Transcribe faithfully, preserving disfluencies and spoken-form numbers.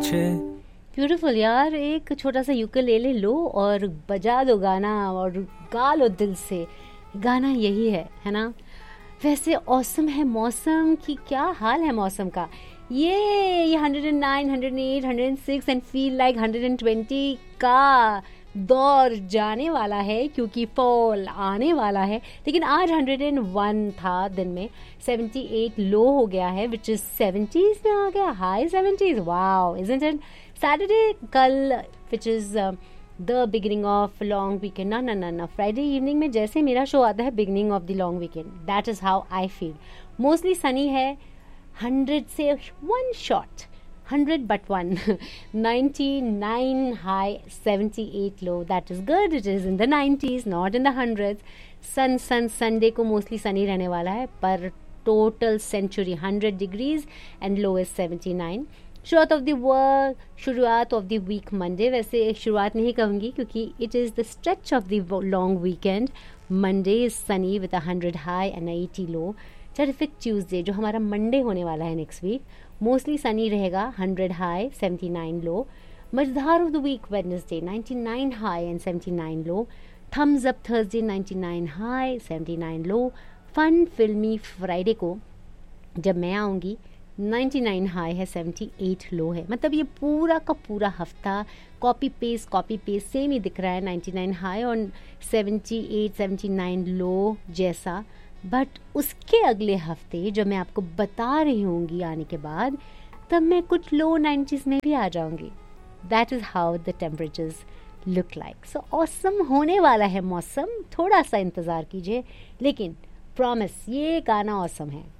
पूछे। ब्यूटीफुल यार, एक छोटा सा यूकेलेले लो और बजा दो गाना और गा लो दिल से। गाना यही है है ना। वैसे औसम है मौसम की, क्या हाल है मौसम का। ये ये hundred and nine, hundred and eight, hundred and six and feel like hundred and twenty का दौर जाने वाला है, क्योंकि फॉल आने वाला है। लेकिन आज हंड्रेड एंड वन था दिन में, सेवेंटी एट लो हो गया है, विच इज सेवेंटीज में आ गया, high seventies. Wow, isn't it. Saturday कल, which is the beginning of long weekend. ना ना ना ना फ्राइडे इवनिंग में जैसे मेरा शो आता है beginning of the long weekend, that is how I feel. Mostly Sunny है, हंड्रेड से one shot, hundred but one. ninety-nine high, seventy-eight low. That is good. It is in the nineties, not in the hundreds. Sun, sun, Sunday को mostly sunny रहने वाला है, पर total century hundred degrees and low is seventy-nine. शुरुआत of the work, शुरुआत of the week Monday. वैसे शुरुआत नहीं कहूँगी क्योंकि it is the stretch of the long weekend. Monday is Sunny with a hundred high and eighty low. Terrific Tuesday जो हमारा Monday होने वाला है नेक्स्ट वीक, मोस्टली सनी रहेगा, हंड्रेड हाई, सेवेंटी नाइन लो। मजेदार of the week Wednesday, ninety nine high and seventy nine low. Thums up Thursday, ninety nine high, seventy nine low. Fun फिल्मी Friday को जब मैं आऊँगी, नाइन्टी नाइन हाई है, seventy at low है। मतलब ये पूरा का पूरा हफ्ता copy paste copy paste same ही दिख रहा है, नाइन्टी नाइन हाई और सेवेंटी एट, सेवेंटी नाइन लो जैसा। बट उसके अगले हफ्ते जब मैं आपको बता रही होंगी आने के बाद, तब मैं कुछ लो नाइन्टीज़ में भी आ जाऊंगी। That is how the temperatures look like. So awesome होने वाला है मौसम, थोड़ा सा इंतज़ार कीजिए, लेकिन प्रॉमिस ये गाना ऑसम है।